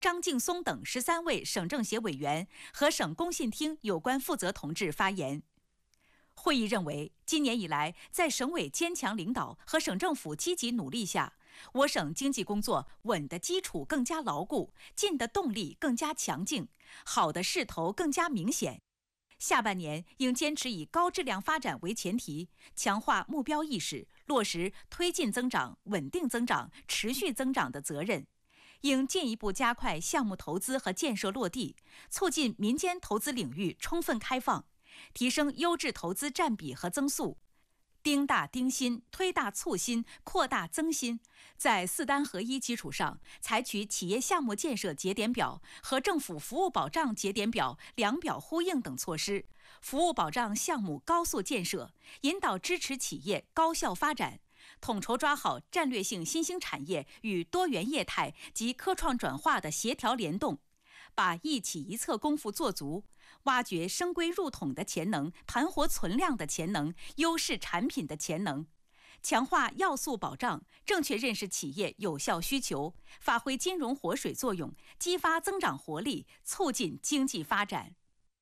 张敬松等13位省政协委员和省工信厅有关负责同志发言。会议认为，今年以来，在省委坚强领导和省政府积极努力下，我省经济工作稳的基础更加牢固，进的动力更加强劲，好的势头更加明显。下半年应坚持以高质量发展为前提，强化目标意识，落实推进增长、稳定增长、持续增长的责任。应进一步加快项目投资和建设落地，促进民间投资领域充分开放，提升优质投资占比和增速，盯大盯新，推大促新，扩大增新，在4单合一基础上，采取企业项目建设节点表和政府服务保障节点表两表呼应等措施，服务保障项目高速建设，引导支持企业高效发展，统筹抓好战略性新兴产业与多元业态及科创转化的协调联动，把一起一策功夫做足，挖掘深规入统的潜能，盘活存量的潜能，优势产品的潜能，强化要素保障，正确认识企业有效需求，发挥金融活水作用，激发增长活力，促进经济发展。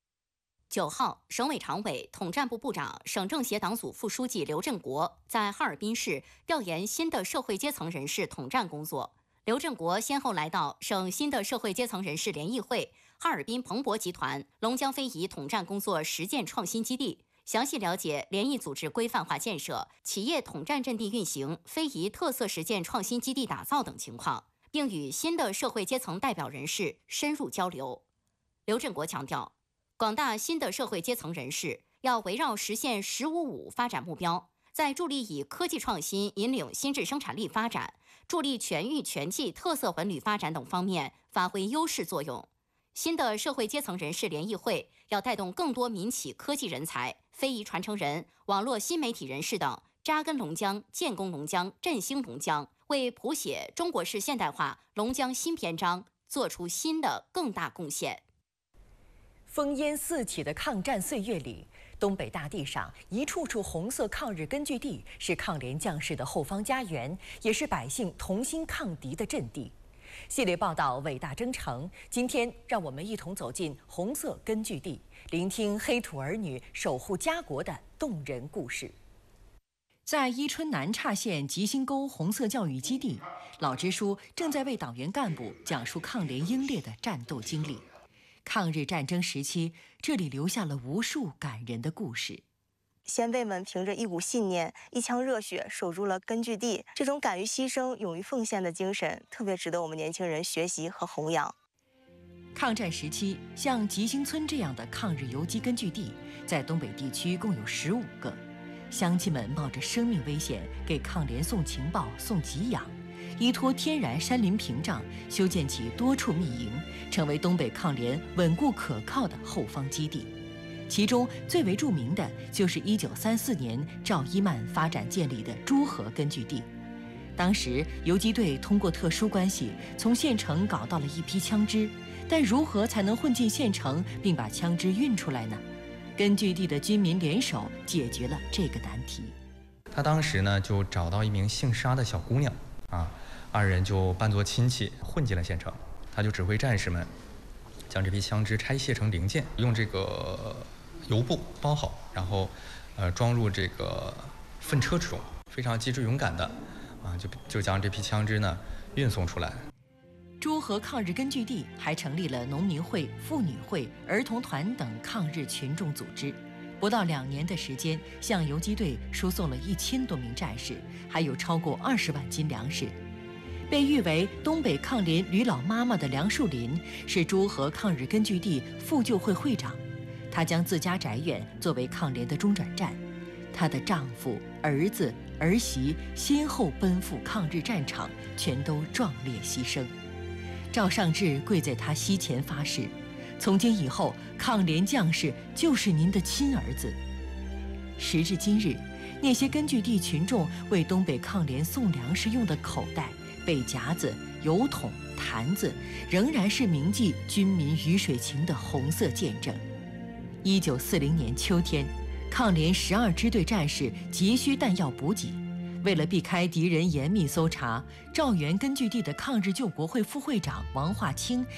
9号，省委常委、统战部部长、省政协党组副书记刘振国在哈尔滨市调研新的社会阶层人士统战工作。刘振国先后来到省新的社会阶层人士联谊会、哈尔滨鹏博集团、龙江非遗统战工作实践创新基地，详细了解联谊组织规范化建设、企业统战阵地运行、非遗特色实践创新基地打造等情况，并与新的社会阶层代表人士深入交流。刘振国强调，广大新的社会阶层人士要围绕实现“15+5”发展目标，在助力以科技创新引领新质生产力发展、助力全域全季特色文旅发展等方面发挥优势作用。新的社会阶层人士联谊会要带动更多民企科技人才、非遗传承人、网络新媒体人士等扎根龙江、建功龙江、振兴龙江，为谱写中国式现代化龙江新篇章做出新的更大贡献。 烽烟四起的抗战岁月里，东北大地上一处处红色抗日根据地是抗联将士的后方家园，也是百姓同心抗敌的阵地。系列报道《伟大征程》，今天让我们一同走进红色根据地，聆听黑土儿女守护家国的动人故事。在伊春南岔县吉星沟红色教育基地，老支书正在为党员干部讲述抗联英烈的战斗经历。抗日战争时期，这里留下了无数感人的故事。 先辈们凭着一股信念、一腔热血守住了根据地，这种敢于牺牲、勇于奉献的精神，特别值得我们年轻人学习和弘扬。 抗战时期，像吉星村这样的抗日游击根据地，在东北地区共有15个。乡亲们冒着生命危险给抗联送情报、送给养，依托天然山林屏障，修建起多处密营，成为东北抗联稳固可靠的后方基地。其中最为著名的就是1934年赵一曼发展建立的诸河根据地。当时游击队通过特殊关系从县城搞到了一批枪支，但如何才能混进县城并把枪支运出来呢？根据地的军民联手解决了这个难题。 他当时呢就找到一名姓沙的小姑娘二人就扮作亲戚混进了县城。他就指挥战士们将这批枪支拆卸成零件，用这个油布包好，然后装入这个粪车之中，非常机智勇敢的就将这批枪支呢运送出来。 诸河抗日根据地还成立了农民会、妇女会、儿童团等抗日群众组织。不到2年的时间，向游击队输送了1000多名战士，还有超过20万斤粮食。被誉为东北抗联吕老妈妈的梁树林是诸河抗日根据地妇救会会长，她将自家宅院作为抗联的中转站。她的丈夫、儿子、儿媳先后奔赴抗日战场，全都壮烈牺牲。赵尚志跪在他膝前发誓，从今以后抗联将士就是您的亲儿子。时至今日，那些根据地群众为东北抗联送粮食用的口袋、背夹子、油桶、坛子，仍然是铭记军民鱼水情的红色见证。1940年秋天，抗联12支队战士急需弹药补给，为了避开敌人严密搜查，赵源根据地的抗日救国会副会长王化清